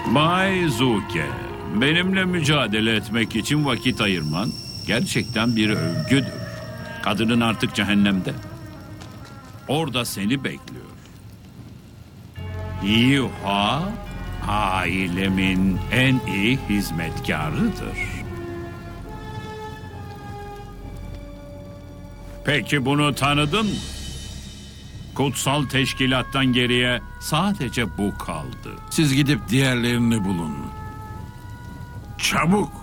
Bay Zuke, benimle mücadele etmek için vakit ayırman gerçekten bir övgüdür. Kadının artık cehennemde. Orada seni bekliyor. Yuha, ailemin en iyi hizmetkarıdır. Peki bunu tanıdın mı? Kutsal teşkilattan geriye sadece bu kaldı. Siz gidip diğerlerini bulun. Çabuk!